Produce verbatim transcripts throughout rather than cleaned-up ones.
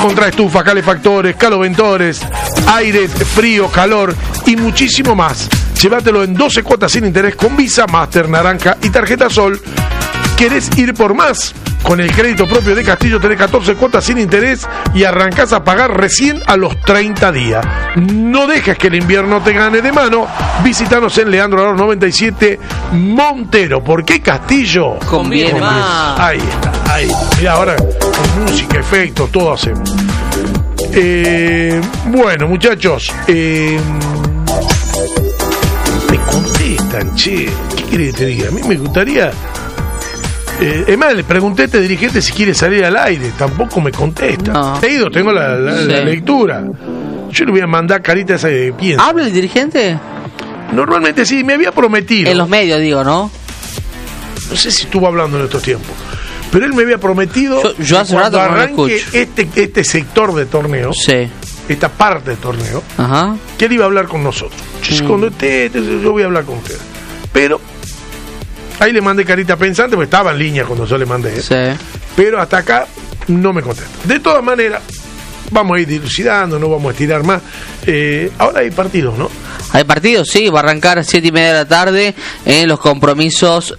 Encontrá estufas, calefactores, caloventores, aire, frío, calor y muchísimo más. Llévatelo en doce cuotas sin interés con Visa, Master, Naranja y Tarjeta Sol. ¿Querés ir por más? Con el crédito propio de Castillo tenés catorce cuotas sin interés y arrancás a pagar recién a los treinta días. No dejes que el invierno te gane de mano. Visítanos en Leandro Aros noventa y siete Montero. ¿Por qué Castillo? Conviene más. Ahí está, ahí. Mirá, ahora con música, efectos, todo hacemos. Eh, bueno, muchachos, eh, me contestan, che. ¿Qué querés que te diga? A mí me gustaría... Eh, es más, le pregunté a este dirigente si quiere salir al aire, tampoco me contesta. No. He ido, tengo la, la, sí. la lectura. Yo le voy a mandar carita esa de piensa. ¿Habla el dirigente? Normalmente sí, me había prometido. En los medios, digo, ¿no? No sé si estuvo hablando en estos tiempos. Pero él me había prometido yo, yo hace cuando rato arranque no lo escucho. este, este sector de torneo, sí. esta parte del torneo, ajá, que él iba a hablar con nosotros. Yo, mm. cuando esté, yo voy a hablar con usted. Pero... ahí le mandé carita pensante, porque estaba en línea cuando yo le mandé. Sí. Pero hasta acá no me contesta. De todas maneras, vamos a ir dilucidando, no vamos a estirar más. Eh, ahora hay partidos, ¿no? Hay partidos, sí. Va a arrancar a siete y media de la tarde en los compromisos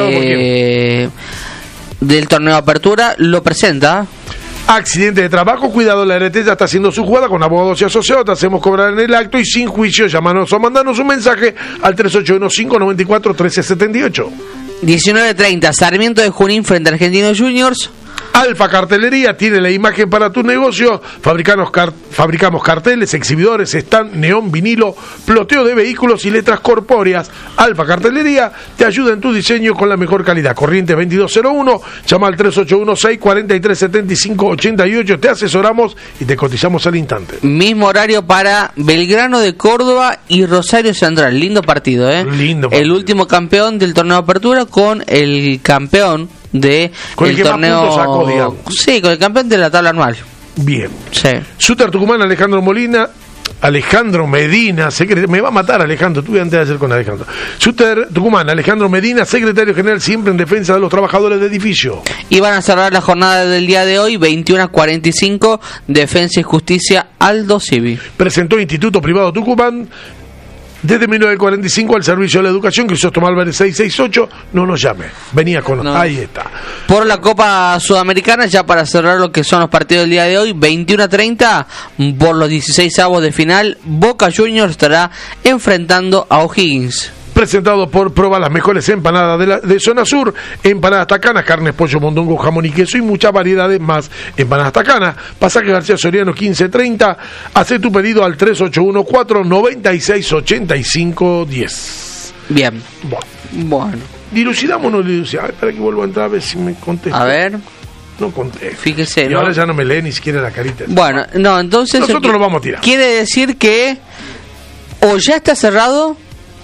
de del torneo de apertura. Lo presenta... accidente de trabajo, cuidado, la R T ya está haciendo su jugada con abogados y asociados, te hacemos cobrar en el acto y sin juicio. Llámanos o mandanos un mensaje al tres ocho uno, cinco nueve cuatro, uno tres siete ocho. diecinueve treinta, Sarmiento de Junín frente a Argentinos Juniors. Alfa Cartelería tiene la imagen para tu negocio. Fabricamos, car- fabricamos carteles, exhibidores, stand, neón, vinilo, ploteo de vehículos y letras corpóreas. Alfa Cartelería te ayuda en tu diseño con la mejor calidad. Corriente veintidós cero uno, llama al tres ocho uno, seis cuatro tres, siete cinco ocho ocho. Te asesoramos y te cotizamos al instante. Mismo horario para Belgrano de Córdoba y Rosario Central. Lindo partido, ¿eh? Lindo partido. El último campeón del torneo de apertura con el campeón de con el, el que torneo más puntos sacó, digamos. Sí, con el campeón de la tabla anual. Bien. Sí. Shooter Tucumán, Alejandro Molina, Alejandro Medina, secret... me va a matar Alejandro, tuve antes de hacer con Alejandro. Shooter Tucumán, Alejandro Medina, secretario general siempre en defensa de los trabajadores de edificio. Y van a cerrar la jornada del día de hoy, veintiuno a cuarenta y cinco, Defensa y Justicia, Aldo Civi. Presentó Instituto Privado Tucumán. Desde mil novecientos cuarenta y cinco al servicio de la educación, Crisóstomo Álvarez seiscientos sesenta y ocho, no nos llame, venía con... No. Ahí está. Por la Copa Sudamericana, ya para cerrar lo que son los partidos del día de hoy, veintiuno a treinta, por los dieciséis avos de final, Boca Juniors estará enfrentando a O'Higgins. Presentado por Proba, las mejores empanadas de, la, de zona sur, empanadas tacanas, carnes, pollo, mondongo, jamón y queso y muchas variedades más. Empanadas tacanas, pasaje García Soriano quince treinta, hace tu pedido al tres ocho uno, cuatro nueve seis, ocho cinco uno cero. Bien. Bueno. Bueno. Dilucidamos o no dilucidamos. Espera que vuelva a entrar a ver si me contesta. A ver. No contesta. Fíjese. Y ¿no? ahora ya no me lee ni siquiera la carita. Bueno, no, entonces... nosotros lo vamos a tirar. Quiere decir que o ya está cerrado...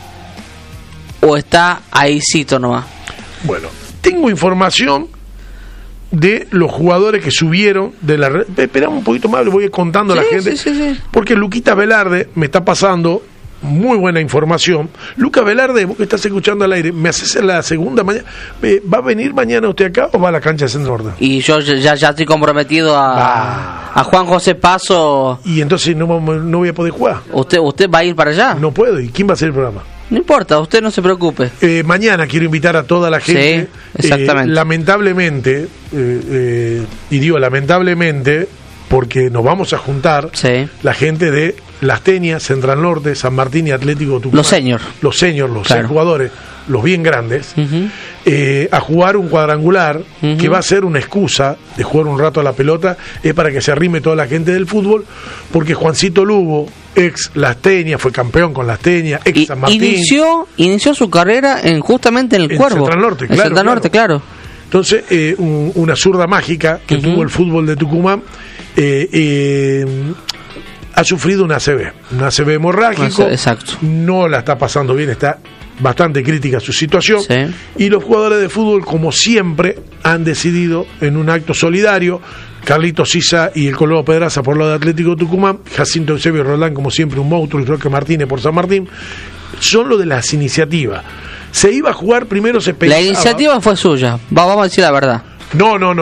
o está ahícito nomás. Bueno, tengo información de los jugadores que subieron de la red. Esperamos un poquito más, le voy contando sí, a la gente. Sí, sí, sí. Porque Luquita Velarde me está pasando muy buena información. Lucas Velarde, vos que estás escuchando al aire, me haces la segunda mañana. ¿Va a venir mañana usted acá o va a la cancha de Centro Norte? Y yo ya, ya estoy comprometido a, ah. a Juan José Paso. Y entonces no, no voy a poder jugar. ¿Usted, ¿Usted va a ir para allá? No puedo. ¿Y quién va a hacer el programa? No importa, usted no se preocupe. Eh, mañana quiero invitar a toda la gente. Sí, exactamente. Eh, lamentablemente, eh, eh, y digo lamentablemente, porque nos vamos a juntar sí. la gente de Las Teñas, Central Norte, San Martín y Atlético Tucumán. Los seniors. Los seniors, los claro. seis jugadores, los bien grandes, uh-huh. eh, a jugar un cuadrangular uh-huh. que va a ser una excusa de jugar un rato a la pelota, es para que se arrime toda la gente del fútbol, porque Juancito Lugo, ex Las Teñas, fue campeón con Las Teñas, ex y, San Martín. Inició, inició su carrera en justamente en el en Cuervo. Central Norte, claro. En Central Norte, claro. claro. Entonces, eh, un, una zurda mágica que uh-huh. tuvo el fútbol de Tucumán, eh, eh, ha sufrido una A C V, una A C V hemorrágico. Exacto. No la está pasando bien, está bastante crítica su situación. Sí. Y los jugadores de fútbol, como siempre, han decidido en un acto solidario, Carlito Sisa y el Colorado Pedraza por lo de Atlético Tucumán, Jacinto Eusebio Roldán, como siempre, un monstruo, y Roque Martínez por San Martín, son lo de las iniciativas. Se iba a jugar, primero se pensaba... La iniciativa fue suya, vamos a decir la verdad. No, no, no.